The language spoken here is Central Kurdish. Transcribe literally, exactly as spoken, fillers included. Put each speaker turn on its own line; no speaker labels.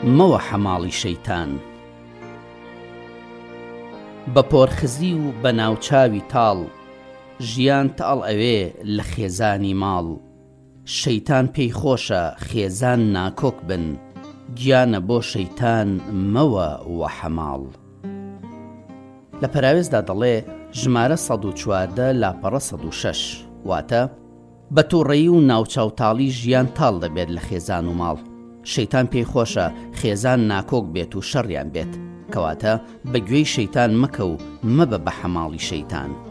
مەوە حەماڵی شەیتان. بە پۆرخزی و بە ناوچاوی تاڵ، ژیان تەڵ ئەوێ لە خێزانی ماڵ. شەیتان پێی خۆشە خێزان ناکۆک بن، گیانە بۆ شەیتان مەوە وە حەماڵ. لە پەراوێزدا دەڵێ ژمارە سەد و چواردە لاپەڕە سەد و شەش، واتە بە تووڕەیی و ناوچاوتاڵی ژیان تاڵ دەبێت لە خێزان و ماڵ. شەیتان پێی خۆشە خێزان ناکۆک بێت و شەڕیان بێت، کەواتە بە گوێی شەیتان مەکە و مەبە بە حەماڵی شەیتان.